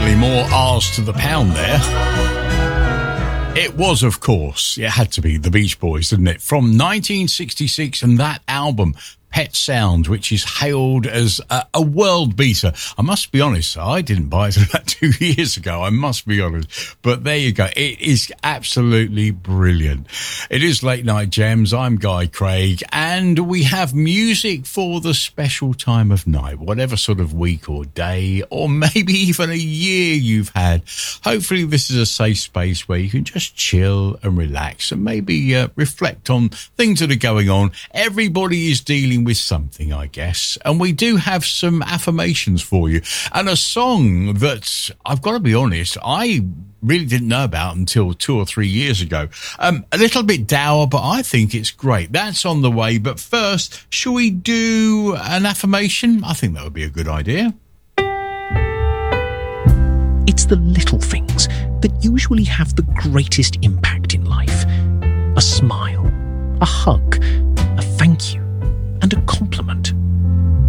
Definitely more R's to the pound there. It was, of course, it had to be the Beach Boys, didn't it? From 1966, and that album, Pet Sounds, which is hailed as a world beater. I must be honest, I didn't buy it about 2 years ago, I must be honest. But there you go. It is absolutely brilliant. It is Late Night Gems. I'm Guy Craig, and we have music for the special time of night, whatever sort of week or day, or maybe even a year you've had. Hopefully this is a safe space where you can just chill and relax and maybe reflect on things that are going on. Everybody is dealing with something, I guess, and we do have some affirmations for you, and a song that I've got to be honest, I really didn't know about until 2 or 3 years ago. A little bit dour, but I think it's great. That's on the way, but first, shall we do an affirmation? I think that would be a good idea. It's the little things that usually have the greatest impact in life. A smile, a hug, a thank you, and a